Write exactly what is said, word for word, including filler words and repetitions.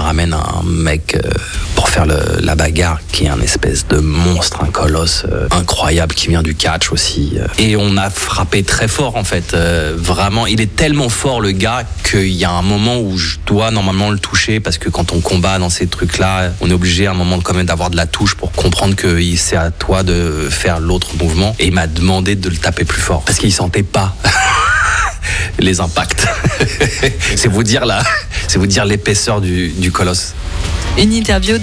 ramène un mec euh, pour faire le, la bagarre, qui est un espèce de monstre, un colosse euh, incroyable, qui vient du catch aussi. Euh. Et on a frappé très fort, en fait. Euh, vraiment, il est tellement fort, le gars, qu'il y a un moment où je dois normalement le toucher, parce que quand on combat dans ces trucs-là, on est obligé à un moment quand même d'avoir de la touche pour comprendre que c'est à toi de faire l'autre mouvement. Et il m'a demandé de le taper plus fort, parce qu'il sentait pas les impacts. c'est vous dire là, c'est vous dire l'épaisseur du, du colosse. Une interview